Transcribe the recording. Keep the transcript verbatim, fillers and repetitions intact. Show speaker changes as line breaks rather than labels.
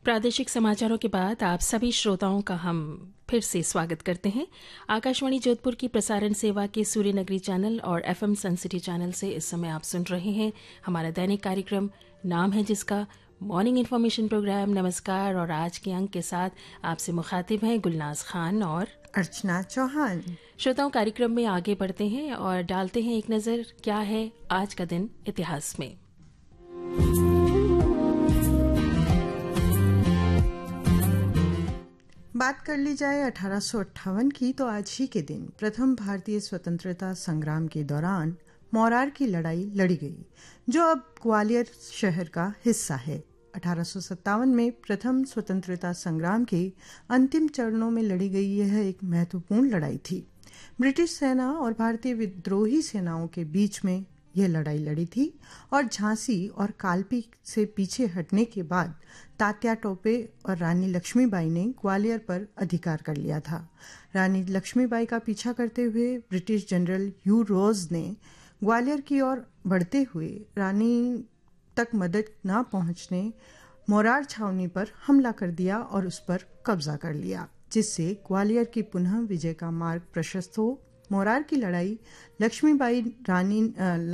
प्रादेशिक समाचारों के बाद आप सभी श्रोताओं का हम फिर से स्वागत करते हैं। आकाशवाणी जोधपुर की प्रसारण सेवा के सूर्यनगरी चैनल और एफएम सन सिटी चैनल से इस समय आप सुन रहे हैं हमारा दैनिक कार्यक्रम, नाम है जिसका मॉर्निंग इन्फॉर्मेशन प्रोग्राम। नमस्कार। और आज के अंक के साथ आपसे मुखातिब हैं गुलनाज खान और
अर्चना चौहान।
श्रोताओं, कार्यक्रम में आगे बढ़ते हैं और डालते हैं एक नजर क्या है आज का दिन इतिहास में।
बात कर ली जाए अठारह सौ अट्ठावन की, तो आज ही के दिन प्रथम भारतीय स्वतंत्रता संग्राम के दौरान मोरार की लड़ाई लड़ी गई, जो अब ग्वालियर शहर का हिस्सा है। अठारह सौ सत्तावन में प्रथम स्वतंत्रता संग्राम के अंतिम चरणों में लड़ी गई यह एक महत्वपूर्ण लड़ाई थी। ब्रिटिश सेना और भारतीय विद्रोही सेनाओं के बीच में यह लड़ाई लड़ी थी और झांसी और कालपी से पीछे हटने के बाद तात्या टोपे और रानी लक्ष्मीबाई ने ग्वालियर पर अधिकार कर लिया था। रानी लक्ष्मीबाई का पीछा करते हुए ब्रिटिश जनरल ह्यू रोज ने ग्वालियर की ओर बढ़ते हुए रानी तक मदद न पहुंचने मोरार छावनी पर हमला कर दिया और उस पर कब्जा कर लिया, जिससे ग्वालियर की पुनः विजय का मार्ग प्रशस्त हो। मोरार की लड़ाई लक्ष्मीबाई रानी